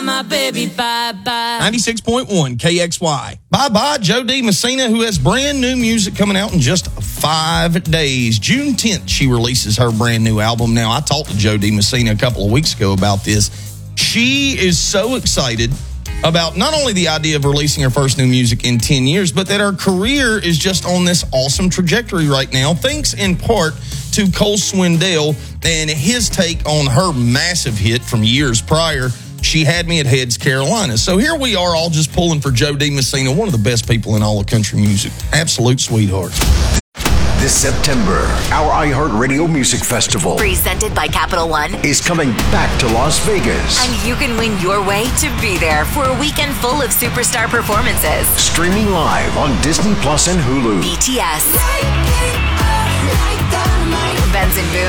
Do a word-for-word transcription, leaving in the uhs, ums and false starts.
bye, my baby, bye bye. ninety-six point one K X Y. Bye-bye, Joe D. Messina, who has brand new music coming out in just five days. June tenth, she releases her brand new album. Now, I talked to Joe D. Messina a couple of weeks ago about this. She is so excited about not only the idea of releasing her first new music in ten years, but that her career is just on this awesome trajectory right now, thanks in part to Cole Swindell and his take on her massive hit from years prior, She Had Me at Heads, Carolina. So here we are all just pulling for Joe D. Messina, one of the best people in all of country music. Absolute sweetheart. This September, our iHeartRadio Music Festival, presented by Capital One, is coming back to Las Vegas. And you can win your way to be there for a weekend full of superstar performances. Streaming live on Disney Plus and Hulu. B T S, Benson Boone,